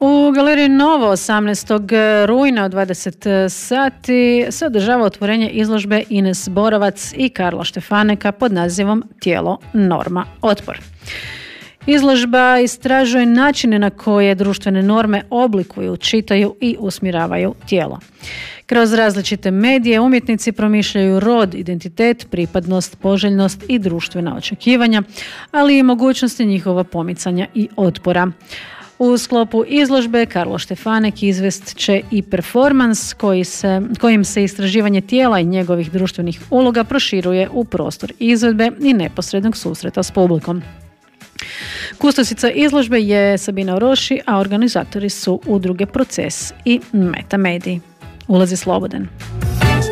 U Galeriji Novo 18. rujna od 20 sati se održava otvorenje izložbe Ines Borovac i Karla Štefaneka pod nazivom Tijelo, norma, otpor. Izložba istražuje načine na koje društvene norme oblikuju, čitaju i usmjeravaju tijelo. Kroz različite medije umjetnici promišljaju rod, identitet, pripadnost, poželjnost i društvena očekivanja, ali i mogućnosti njihova pomicanja i otpora. U sklopu izložbe Karlo Štefanek izvest će i performans kojim se istraživanje tijela i njegovih društvenih uloga proširuje u prostor izvedbe i neposrednog susreta s publikom. Kustosica izložbe je Sabina Oroši, a organizatori su udruge Proces i Meta Mediji. Ulaz je slobodan.